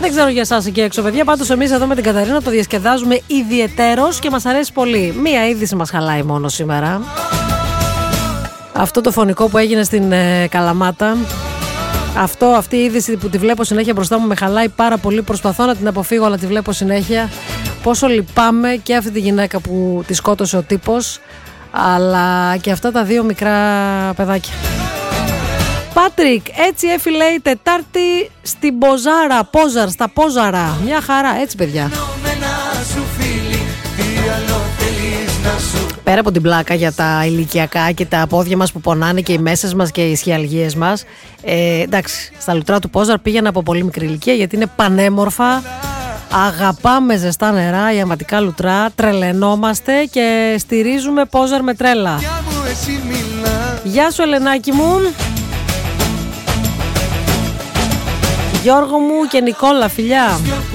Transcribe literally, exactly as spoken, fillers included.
Δεν ξέρω για εσάς εκεί έξω, παιδιά. Πάντως εμείς εδώ με την Καταρίνα το διασκεδάζουμε ιδιαιτέρως και μας αρέσει πολύ. Μία είδηση μας χαλάει μόνο σήμερα. Αυτό το φωνικό που έγινε στην ε, Καλαμάτα. Αυτό, αυτή η είδηση που τη βλέπω συνέχεια μπροστά μου με χαλάει πάρα πολύ. Προσπαθώ να την αποφύγω, αλλά τη βλέπω συνέχεια. Πόσο λυπάμαι και αυτή τη γυναίκα που τη σκότωσε ο τύπος, αλλά και αυτά τα δύο μικρά παιδάκια. Πάτρικ, έτσι έφυλε η Τετάρτη στην Ποζάρα, Πόζαρ, στα Πόζαρα. Μια χαρά, έτσι παιδιά. Πέρα από την πλάκα για τα ηλικιακά και τα πόδια μας που πονάνε και οι μέσες μας και οι σχιαλγίες μας, ε, εντάξει, στα λουτρά του Πόζαρ πήγαινα από πολύ μικρή ηλικία γιατί είναι πανέμορφα. Αγαπάμε ζεστά νερά, ιαματικά λουτρά, τρελαινόμαστε και στηρίζουμε Πόζαρ με τρέλα. Γεια σου Ελενάκη μου. Γιώργο μου και Νικόλα, φιλιά.